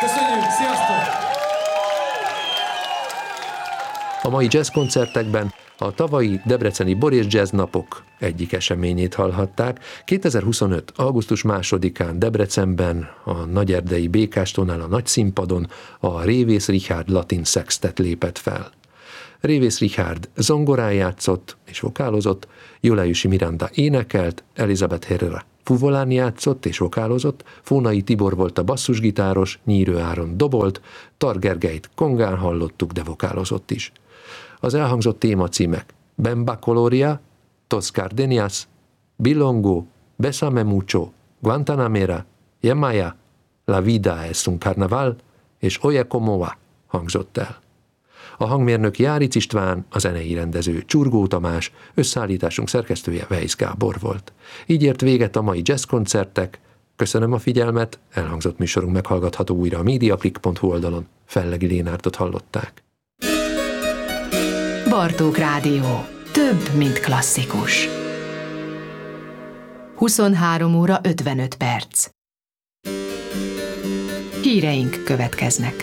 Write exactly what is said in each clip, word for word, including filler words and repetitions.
Köszönjük, sziasztok! A mai jazzkoncertekben a tavalyi debreceni Borész Jazz Napok egyik eseményét hallhatták. kétezer-huszonöt. augusztus másodikán Debrecenben, a Nagyerdei Békástónál a Nagyszínpadon a Révész Richárd Latin Sextet lépett fel. Révész Richárd zongorán játszott és vokálozott, Julájusi Miranda énekelt, Elizabeth Herrera fuvolán játszott és vokálozott, Fónai Tibor volt a basszusgitáros, Nyírő Áron dobolt, Tar Gergelyt kongán hallottuk, de vokálozott is. Az elhangzott témacímek Bemba Coloria, Tos Gardenias, Bilongo, Besame Mucho, Guantanamera, Yemaya, La Vida es un Carnaval és Oye Como Va hangzott el. A hangmérnök Járic István, a zenei rendező Csurgó Tamás, összeállításunk szerkesztője Weisz Gábor volt. Így ért véget a mai jazzkoncertek. Köszönöm a figyelmet, elhangzott műsorunk meghallgatható újra a mediaclick pont hu oldalon. Fellegi Lénárdot hallották. Bartók Rádió. Több, mint klasszikus. huszonhárom óra ötvenöt perc. Híreink következnek.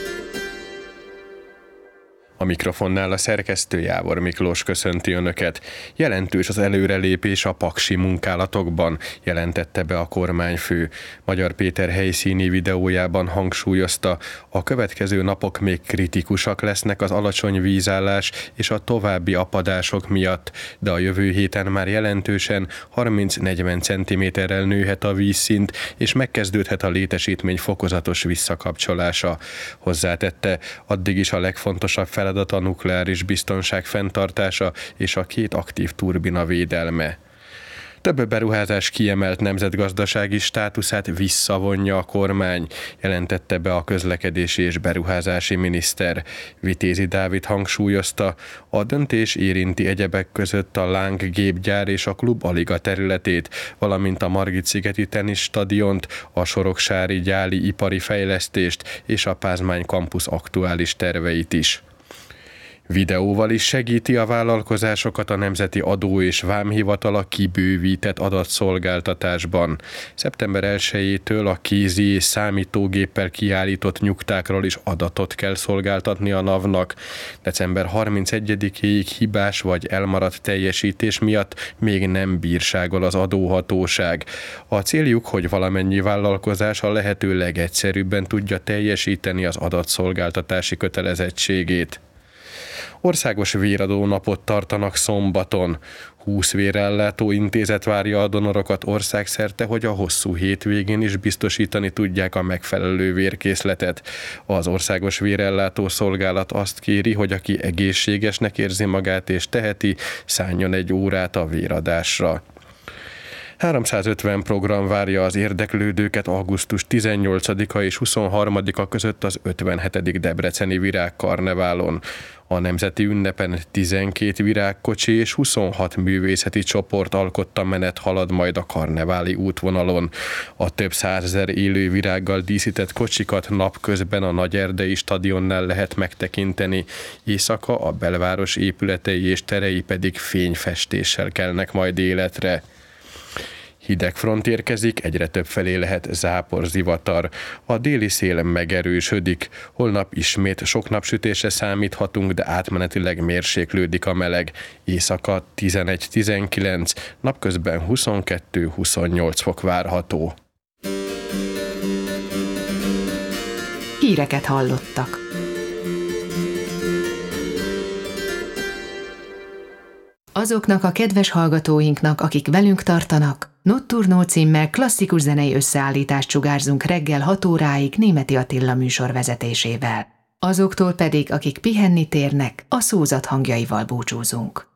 A mikrofonnál a szerkesztő Jávor Miklós köszönti Önöket. Jelentős az előrelépés a paksi munkálatokban, jelentette be a kormányfő. Magyar Péter helyszíni videójában hangsúlyozta, a következő napok még kritikusak lesznek az alacsony vízállás és a további apadások miatt, de a jövő héten már jelentősen harminc-negyven centiméterrel nőhet a vízszint, és megkezdődhet a létesítmény fokozatos visszakapcsolása. Hozzátette, addig is a legfontosabb feladat a nukleáris biztonság fenntartása és a két aktív turbina védelme. Több beruházás kiemelt nemzetgazdasági státuszát visszavonja a kormány, jelentette be a közlekedési és beruházási miniszter. Vitézi Dávid hangsúlyozta, a döntés érinti egyebek között a Láng gépgyár és a Klub Aliga területét, valamint a Margit-szigeti teniszstadiont, a Soroksári gyáli ipari fejlesztést és a Pázmány kampusz aktuális terveit is. Videóval is segíti a vállalkozásokat a Nemzeti Adó- és Vámhivatal a kibővített adatszolgáltatásban. szeptember elsejétől a kézi és számítógéppel kiállított nyugtákról is adatot kell szolgáltatni a NAV-nak. december harmincegyedikéig hibás vagy elmaradt teljesítés miatt még nem bírságol az adóhatóság. A céljuk, hogy valamennyi vállalkozás a lehető legegyszerűbben tudja teljesíteni az adatszolgáltatási kötelezettségét. Országos véradó napot tartanak szombaton. húsz vérellátó intézet várja a donorokat országszerte, hogy a hosszú hétvégén is biztosítani tudják a megfelelő vérkészletet. Az Országos Vérellátó Szolgálat azt kéri, hogy aki egészségesnek érzi magát és teheti, szálljon egy órát a véradásra. háromszázötven program várja az érdeklődőket augusztus tizennyolcadika és huszonharmadika között az ötvenhetedik debreceni virágkarneválon. A nemzeti ünnepen tizenkét virágkocsi és huszonhat művészeti csoport alkotta menet halad majd a karneváli útvonalon. A több százezer élő virággal díszített kocsikat napközben a Nagyerdei stadionnál lehet megtekinteni, éjszaka a belváros épületei és terei pedig fényfestéssel kelnek majd életre. Hideg front érkezik, egyre több felé lehet záporzivatar. A déli szél megerősödik. Holnap ismét sok napsütésre számíthatunk, de átmenetileg mérséklődik a meleg. Éjszaka tizenegy-tizenkilenc, napközben huszonkettő-huszonnyolc fok várható. Híreket hallottak. Azoknak a kedves hallgatóinknak, akik velünk tartanak, Notturno címmel klasszikus zenei összeállítást sugárzunk reggel hat óráig Németi Attila műsor vezetésével. Azoktól pedig, akik pihenni térnek, a szózat hangjaival búcsúzunk.